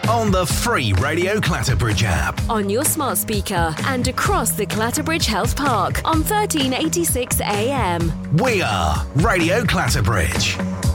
on the free Radio Clatterbridge app. On your smart speaker and across the Clatterbridge Health Park on 1386 AM. We are Radio Clatterbridge.